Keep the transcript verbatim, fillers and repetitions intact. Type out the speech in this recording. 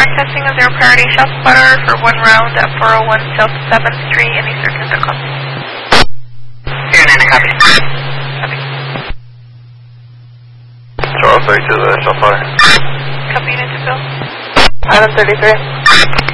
track testing of zero priority shot spotter for one round at four oh one South seventh Street. Any circus or copy? Here, Nana, copy. Copy. Charles, thirty-two, the shot spotter. Copy, unit to Bill. Item thirty-three.